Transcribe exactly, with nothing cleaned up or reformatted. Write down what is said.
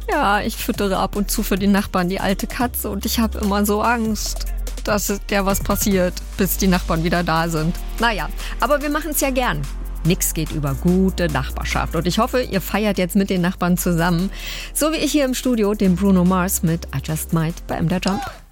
Ja, ich füttere ab und zu für die Nachbarn die alte Katze und ich habe immer so Angst, dass der was passiert, bis die Nachbarn wieder da sind. Naja, aber wir machen es ja gern. Nix geht über gute Nachbarschaft. Und ich hoffe, ihr feiert jetzt mit den Nachbarn zusammen. So wie ich hier im Studio, den Bruno Mars mit I Just Might bei M der Jump.